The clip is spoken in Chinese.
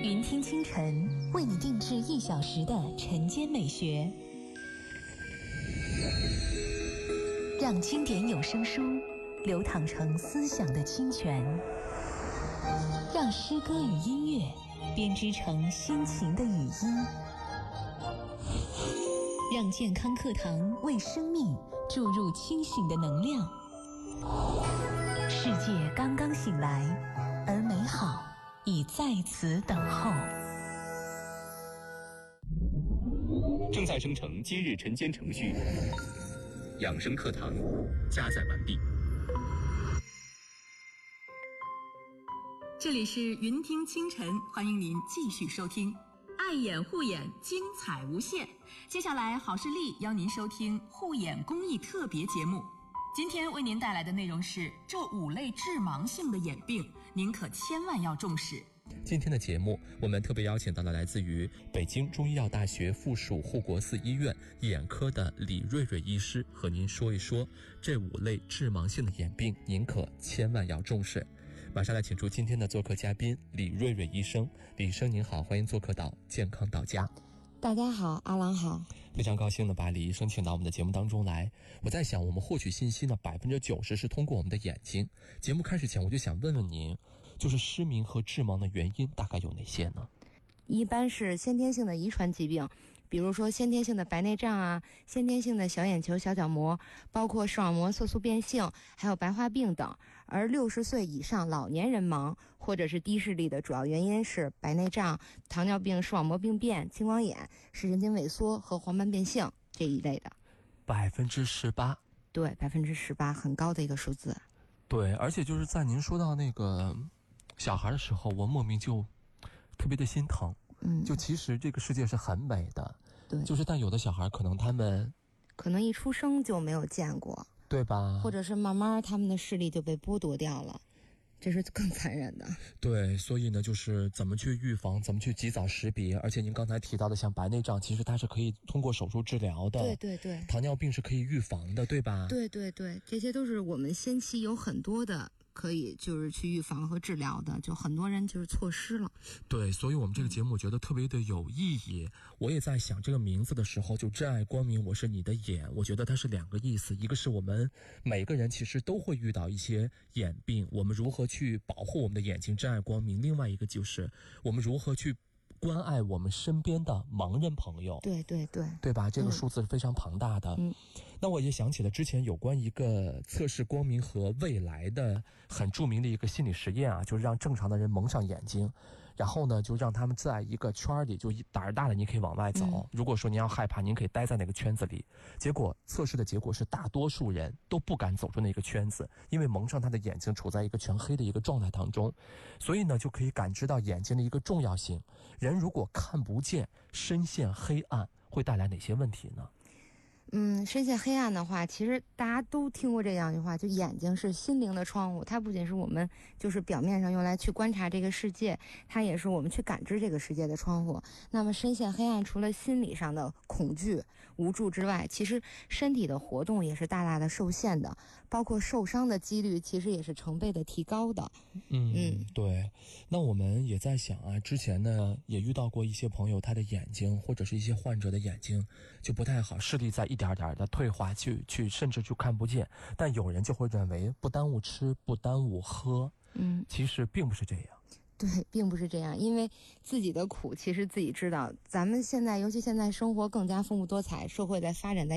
云听清晨，为你定制1小时的晨间美学，让经典有声书流淌成思想的清泉，让诗歌与音乐编织成心情的语音，让健康课堂为生命注入清醒的能量。世界刚刚醒来，而美好已在此等候。 正在生成今日晨间程序，养生课堂加载完毕。 这里是云听清晨，欢迎您继续收听。爱眼护眼，精彩无限。接下来好视力邀您收听护眼公益特别节目。今天为您带来的内容是这5类致盲性的眼病，您可千万要重视。 今天的节目，我们特别邀请到了来自于北京中医药大学附属护国寺医院眼科的李瑞瑞医师，和您说一说这5类致盲性的眼病，您可千万要重视。马上来请出今天的做客嘉宾李瑞瑞医生。李医生您好，欢迎做客到健康到家。 大家好，阿郎好。 非常高兴的把李医生请到我们的节目当中来。我在想，我们获取信息呢，90%是通过我们的眼睛。节目开始前，我就想问问您，就是失明和致盲的原因大概有哪些呢？ 一般是先天性的遗传疾病，比如说先天性的白内障啊，先天性的小眼球小角膜，包括视网膜色素变性，还有白化病等。而60岁以上老年人盲或者是低视力的主要原因是白内障、糖尿病视网膜病变、青光眼、视神经萎缩和黄斑变性这一类的。 18%？ 对，18%，很高的一个数字。 对，而且就是在您说到那个小孩的时候，我莫名就特别的心疼。就其实这个世界是很美的， 对， 就是但有的小孩可能他们可能一出生就没有见过， 对吧？ 或者是慢慢他们的视力就被剥夺掉了，这是更残忍的。 对，所以呢，就是怎么去预防，怎么去及早识别。而且您刚才提到的像白内障，其实它是可以通过手术治疗的。 对。 糖尿病是可以预防的，对吧？ 对，这些都是我们先期有很多的可以就是去预防和治疗的，就很多人就是错失了。 对，所以我们这个节目我觉得特别的有意义。我也在想这个名字的时候，就真爱光明我是你的眼，我觉得它是2个意思。一个是我们每个人其实都会遇到一些眼病，我们如何去保护我们的眼睛真爱光明。另外一个就是我们如何去关爱我们身边的盲人朋友。对吧？这个数字是非常庞大的。那我也想起了之前有关一个测试光明和未来的很著名的一个心理实验啊，就是让正常的人蒙上眼睛，然后呢就让他们在一个圈里，就胆儿大的你可以往外走，如果说您要害怕，您可以待在那个圈子里。结果测试的结果是大多数人都不敢走出那个圈子，因为蒙上他的眼睛处在一个全黑的一个状态当中。所以呢就可以感知到眼睛的一个重要性。人如果看不见，深陷黑暗会带来哪些问题呢？ 深陷黑暗的话，其实大家都听过这样一句话，就眼睛是心灵的窗户，它不仅是我们就是表面上用来去观察这个世界，它也是我们去感知这个世界的窗户。那么深陷黑暗，除了心理上的恐惧无助之外，其实身体的活动也是大大的受限的，包括受伤的几率其实也是成倍的提高的。 对。那我们也在想啊，之前呢也遇到过一些朋友，他的眼睛或者是一些患者的眼睛就不太好，视力在一点点的退化，去甚至就看不见。但有人就会认为不耽误吃，不耽误喝。其实并不是这样。 对，并不是这样，因为自己的苦其实自己知道。咱们现在尤其现在生活更加丰富多彩，社会在发展在